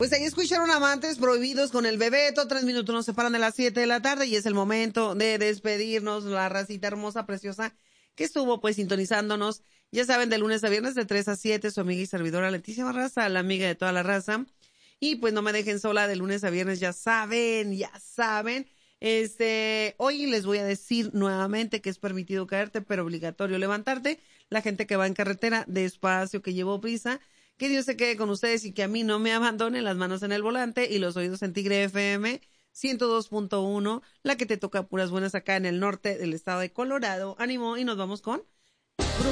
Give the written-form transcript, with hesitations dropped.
Pues ahí escucharon Amantes Prohibidos con el Bebeto. 3 minutos nos separan de las 7 de la tarde y es el momento de despedirnos. La racita hermosa, preciosa, que estuvo pues sintonizándonos. Ya saben, de lunes a viernes de 3 a 7, su amiga y servidora Leticia Barraza, la amiga de toda la raza. Y pues no me dejen sola de lunes a viernes, ya saben, ya saben. Hoy les voy a decir nuevamente que es permitido caerte, pero obligatorio levantarte. La gente que va en carretera, despacio, que llevo prisa. Que Dios se quede con ustedes y que a mí no me abandone, las manos en el volante y los oídos en Tigre FM 102.1, la que te toca puras buenas acá en el norte del estado de Colorado. Ánimo y nos vamos con